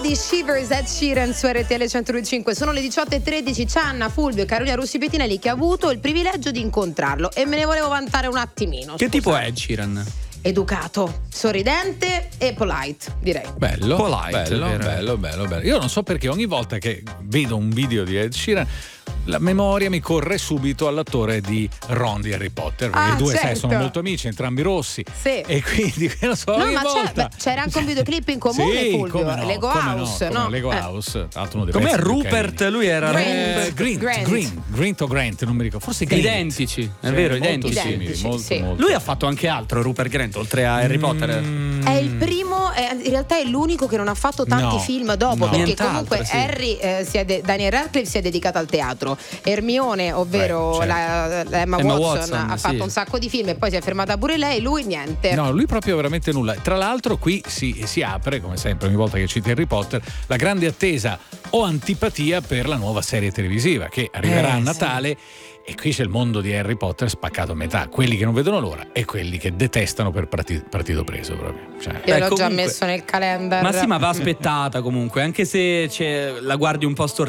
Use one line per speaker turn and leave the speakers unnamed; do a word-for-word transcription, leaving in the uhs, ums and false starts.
di Shivers, Ed Sheeran su R T L centodue e cinque. Sono le diciotto e tredici. C'è Anna, Fulvio e Carolina Russi Pettinelli che ha avuto il privilegio di incontrarlo e me ne volevo vantare un attimino.
Che
scusate.
tipo è Ed Sheeran?
Educato, sorridente e polite, direi.
Bello,
Polite,
bello,
vero.
bello, bello, bello. Io non so perché ogni volta che vedo un video di Ed Sheeran la memoria mi corre subito all'attore di Ron di Harry Potter, perché
Ah,
i due sai,
certo.
sono molto amici, entrambi rossi.
Sì.
E quindi non so,
No,
ogni
ma
volta.
c'è- beh, c'era anche un videoclip in comune,
sì,
Fulvio,
come no,
Lego
come
House,
no?
no?
Come Lego
Eh.
House, tra l'altro uno dei
Com'è
pezzi più
Rupert?
carini.
Lui era
Grant.
Eh, Grint,
Grant.
Grint, Grint o Grant, non mi ricordo, forse Grint.
Identici, è
Sì,
vero,
molto
identici.
simili,
Identici,
molto,
sì.
molto.
Lui ha fatto anche altro, Rupert Grant, oltre a Harry Potter.
Mm,
È il primo, è- in realtà è l'unico che non ha fatto tanti
No,
film dopo,
no.
perché
Nient'altro,
comunque
sì.
Harry eh, si è de- Daniel Radcliffe si è dedicato al teatro, Hermione, ovvero
Beh, certo.
la, la Emma,
Emma
Watson,
Watson,
ha
sì.
fatto un sacco di film e poi si è fermata pure lei, lui niente.
No, lui proprio veramente nulla. Tra l'altro qui si, si apre, come sempre ogni volta che citi Harry Potter, la grande attesa o antipatia per la nuova serie televisiva che arriverà
Eh,
a Natale. E qui c'è il mondo di Harry Potter spaccato a metà, quelli che non vedono l'ora e quelli che detestano per partito, partito preso proprio. Cioè,
Io
Beh,
l'ho già
comunque-
messo nel calendar.
Ma sì, ma va aspettata comunque, anche se c'è- la guardi un po' storta.